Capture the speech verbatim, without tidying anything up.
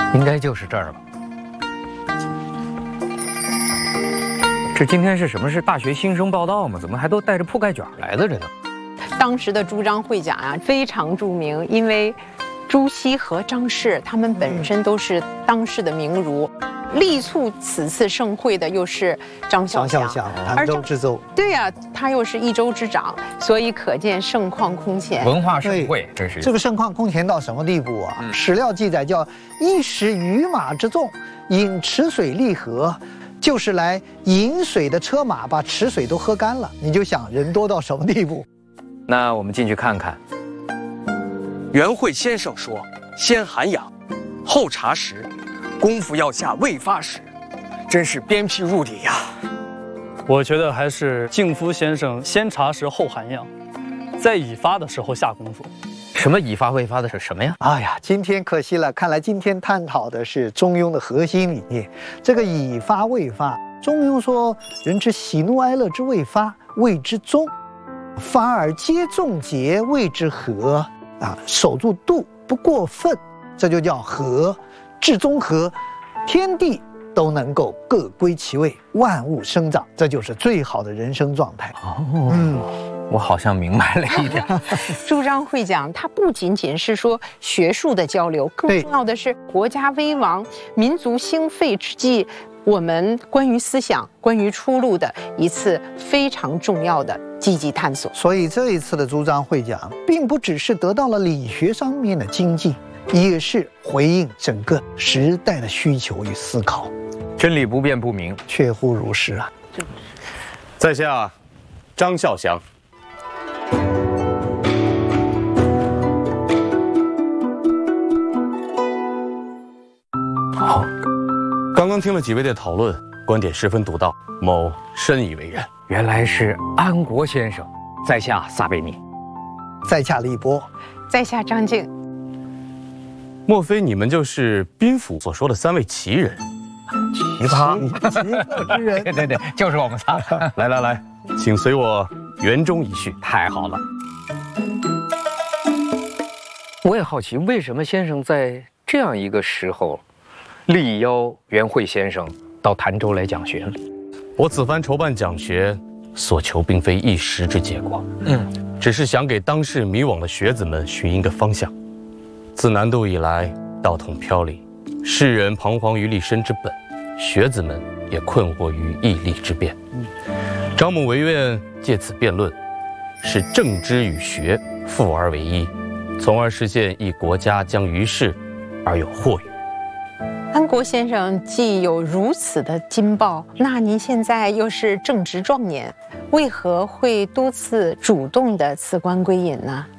应该就是这儿了。这今天是什么？是大学新生报道吗？怎么还都带着铺盖卷来的？这都。 当时的朱张会讲啊，非常著名，因为朱熹和张氏他们本身都是当世的名儒。力促此次盛会的又是张孝祥，潭州知州。 对呀、啊，他又是益州之长，所以可见盛况空前。 文化盛会，真是这个盛况空前到什么地步啊？嗯、史料记载叫一时鱼马之众，饮池水利河，就是来饮水的车马把池水都喝干了。你就想人多到什么地步？ 那我们进去看看。 元会先生说：“先涵养，后察食。”功夫要下未发时，真是鞭辟入里呀！ 我觉得还是敬夫先生先察食后涵养，在已发的时候下功夫。 什么已发未发的是什么呀？ 哎呀，今天可惜了，看来今天探讨的是中庸的核心理念。这个已发未发，中庸说：“人之喜怒哀乐之未发，谓之中；发而皆众节，谓之和。”啊，守住度，不过分，这就叫和。至中和，天地都能够各归其位，万物生长，这就是最好的人生状态。 哦，嗯，我好像明白了一点。 朱张会讲，它不仅仅是说学术的交流，更重要的是国家危亡、民族兴废之际，我们关于思想、关于出路的一次非常重要的积极探索。 所以这一次的朱张会讲，并不只是得到了理学上面的精进，也是回应整个时代的需求与思考。 真理不辩不明， 确乎如是啊！ 在下张孝祥。 好， 刚刚听了几位的讨论，观点十分独到，某深以为然。 原来是安国先生，在下撒贝尼， 在下李波， 在下张静。 莫非你们就是宾府所说的三位奇人？ 奇葩， 奇特之人。 对对对，就是我们仨。 来来来，请随我园中一叙。 太好了。我也好奇，为什么先生在这样一个时候，力邀元会先生到潭州来讲学呢？ 我此番筹办讲学，所求并非一时之结果，嗯，只是想给当世迷惘的学子们寻一个方向。自南渡以来，道统飘零，世人彷徨于立身之本，学子们也困惑于义利之变。张某惟愿借此辩论，使政知与学复而为一，从而实现一国家将于世而有获于。 安国先生既有如此的金报，那您现在又是正值壮年，为何会多次主动的辞官归隐呢？